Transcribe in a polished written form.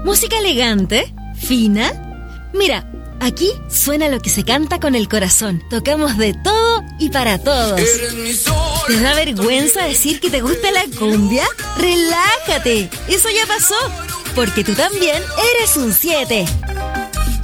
¿Música elegante? ¿Fina? Mira, aquí suena lo que se canta con el corazón. Tocamos de todo y para todos. ¿Te da vergüenza decir que te gusta la cumbia? ¡Relájate! Eso ya pasó, porque tú también eres un 7.